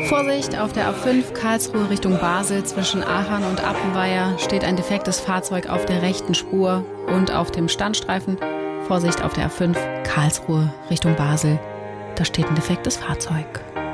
Vorsicht, auf der A5 Karlsruhe Richtung Basel zwischen Aachen und Appenweier steht ein defektes Fahrzeug auf der rechten Spur und auf dem Standstreifen. Vorsicht, auf der A5 Karlsruhe Richtung Basel, da steht ein defektes Fahrzeug.